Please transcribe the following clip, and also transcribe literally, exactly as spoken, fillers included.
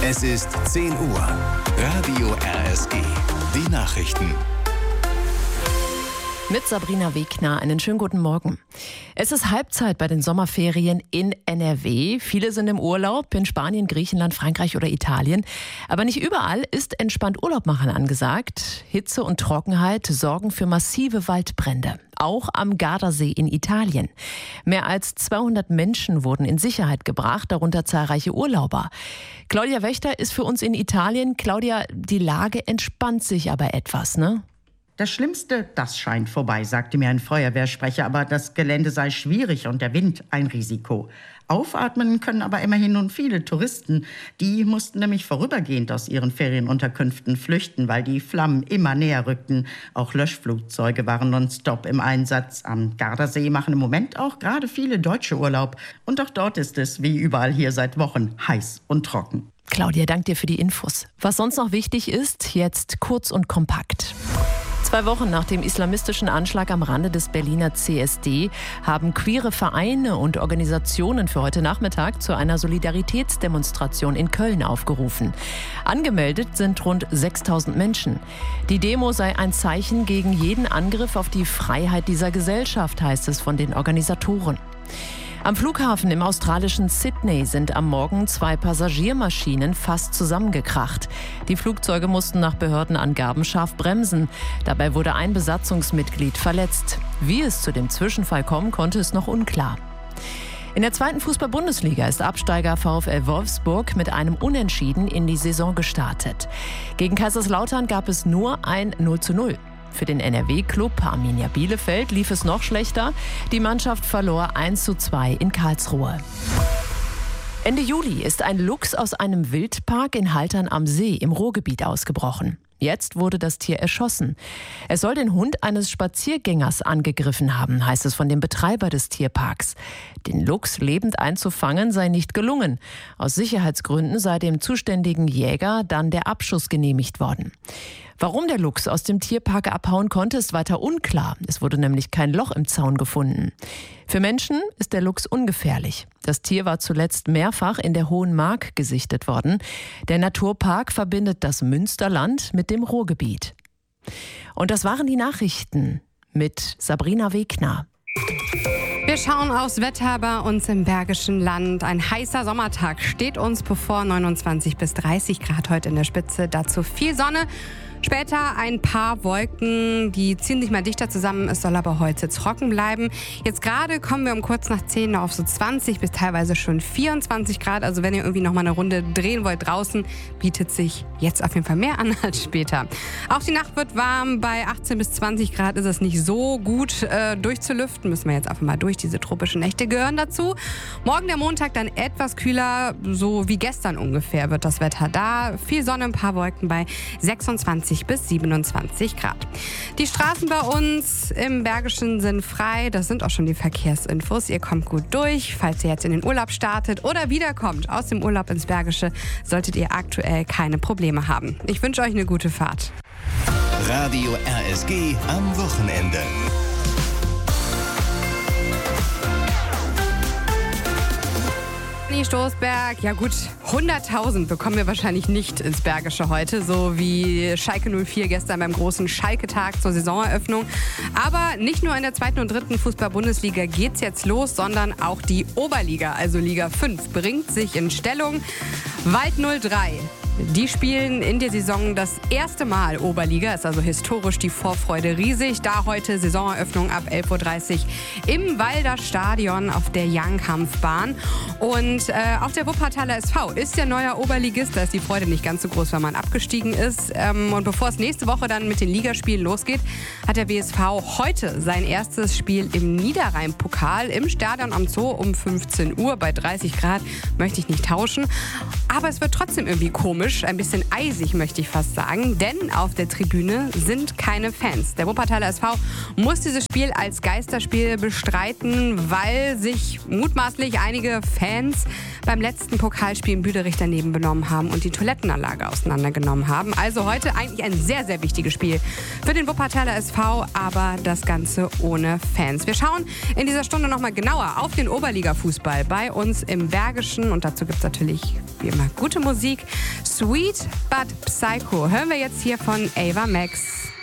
Es ist zehn Uhr. Radio R S G. Die Nachrichten. Mit Sabrina Wegner, einen schönen guten Morgen. Es ist Halbzeit bei den Sommerferien in N R W. Viele sind im Urlaub in Spanien, Griechenland, Frankreich oder Italien. Aber nicht überall ist entspannt Urlaub machen angesagt. Hitze und Trockenheit sorgen für massive Waldbrände. Auch am Gardasee in Italien. Mehr als zweihundert Menschen wurden in Sicherheit gebracht, darunter zahlreiche Urlauber. Claudia Wächter ist für uns in Italien. Claudia, die Lage entspannt sich aber etwas, ne? Das Schlimmste, das scheint vorbei, sagte mir ein Feuerwehrsprecher, aber das Gelände sei schwierig und der Wind ein Risiko. Aufatmen können aber immerhin nun viele Touristen. Die mussten nämlich vorübergehend aus ihren Ferienunterkünften flüchten, weil die Flammen immer näher rückten. Auch Löschflugzeuge waren nonstop im Einsatz. Am Gardasee machen im Moment auch gerade viele Deutsche Urlaub. Und auch dort ist es, wie überall hier seit Wochen, heiß und trocken. Claudia, danke dir für die Infos. Was sonst noch wichtig ist, jetzt kurz und kompakt. Zwei Wochen nach dem islamistischen Anschlag am Rande des Berliner C S D haben queere Vereine und Organisationen für heute Nachmittag zu einer Solidaritätsdemonstration in Köln aufgerufen. Angemeldet sind rund sechstausend Menschen. Die Demo sei ein Zeichen gegen jeden Angriff auf die Freiheit dieser Gesellschaft, heißt es von den Organisatoren. Am Flughafen im australischen Sydney sind am Morgen zwei Passagiermaschinen fast zusammengekracht. Die Flugzeuge mussten nach Behördenangaben scharf bremsen. Dabei wurde ein Besatzungsmitglied verletzt. Wie es zu dem Zwischenfall kommen konnte, ist noch unklar. In der zweiten Fußball-Bundesliga ist Absteiger VfL Wolfsburg mit einem Unentschieden in die Saison gestartet. Gegen Kaiserslautern gab es nur ein null zu null. Für den N R W-Club Arminia Bielefeld lief es noch schlechter. Die Mannschaft verlor eins zu zwei in Karlsruhe. Ende Juli ist ein Luchs aus einem Wildpark in Haltern am See im Ruhrgebiet ausgebrochen. Jetzt wurde das Tier erschossen. Es soll den Hund eines Spaziergängers angegriffen haben, heißt es von dem Betreiber des Tierparks. Den Luchs lebend einzufangen sei nicht gelungen. Aus Sicherheitsgründen sei dem zuständigen Jäger dann der Abschuss genehmigt worden. Warum der Luchs aus dem Tierpark abhauen konnte, ist weiter unklar. Es wurde nämlich kein Loch im Zaun gefunden. Für Menschen ist der Luchs ungefährlich. Das Tier war zuletzt mehrfach in der Hohen Mark gesichtet worden. Der Naturpark verbindet das Münsterland mit dem Ruhrgebiet. Und das waren die Nachrichten mit Sabrina Wegner. Wir schauen aufs Wetter bei uns im Bergischen Land. Ein heißer Sommertag steht uns bevor, neunundzwanzig bis dreißig Grad heute in der Spitze. Dazu viel Sonne. Später ein paar Wolken, die ziehen sich mal dichter zusammen. Es soll aber heute trocken bleiben. Jetzt gerade kommen wir um kurz nach zehn auf so zwanzig bis teilweise schon vierundzwanzig Grad. Also wenn ihr irgendwie noch mal eine Runde drehen wollt draußen, bietet sich jetzt auf jeden Fall mehr an als später. Auch die Nacht wird warm. Bei achtzehn bis zwanzig Grad ist es nicht so gut äh, durchzulüften. Müssen wir jetzt einfach mal durch. Diese tropischen Nächte gehören dazu. Morgen der Montag dann etwas kühler, so wie gestern ungefähr wird das Wetter da. Viel Sonne, ein paar Wolken bei sechsundzwanzig bis siebenundzwanzig Grad. Die Straßen bei uns im Bergischen sind frei. Das sind auch schon die Verkehrsinfos. Ihr kommt gut durch. Falls ihr jetzt in den Urlaub startet oder wiederkommt aus dem Urlaub ins Bergische, solltet ihr aktuell keine Probleme haben. Ich wünsche euch eine gute Fahrt. Radio R S G am Wochenende. Stoßberg, ja gut, hunderttausend bekommen wir wahrscheinlich nicht ins Bergische heute, so wie Schalke null vier gestern beim großen Schalke-Tag zur Saisoneröffnung. Aber nicht nur in der zweiten und dritten Fußball-Bundesliga geht's jetzt los, sondern auch die Oberliga, also Liga fünf, bringt sich in Stellung. Wald null drei. Die spielen in der Saison das erste Mal Oberliga, ist also historisch die Vorfreude riesig. Da heute Saisoneröffnung ab elf Uhr dreißig im Walder Stadion auf der Young-Kampfbahn. Und äh, auch der Wuppertaler S V ist der neue Oberligist. Da ist die Freude nicht ganz so groß, weil man abgestiegen ist. Ähm, und bevor es nächste Woche dann mit den Ligaspielen losgeht, hat der W S V heute sein erstes Spiel im Niederrhein-Pokal im Stadion am Zoo um fünfzehn Uhr. Bei dreißig Grad möchte ich nicht tauschen. Aber es wird trotzdem irgendwie komisch. Ein bisschen eisig, möchte ich fast sagen, denn auf der Tribüne sind keine Fans. Der Wuppertaler S V muss dieses Spiel als Geisterspiel bestreiten, weil sich mutmaßlich einige Fans beim letzten Pokalspiel in Büderich daneben benommen haben und die Toilettenanlage auseinandergenommen haben. Also heute eigentlich ein sehr, sehr wichtiges Spiel für den Wuppertaler S V, aber das Ganze ohne Fans. Wir schauen in dieser Stunde nochmal genauer auf den Oberliga-Fußball bei uns im Bergischen und dazu gibt es natürlich wie immer gute Musik. Sweet but Psycho hören wir jetzt hier von Ava Max.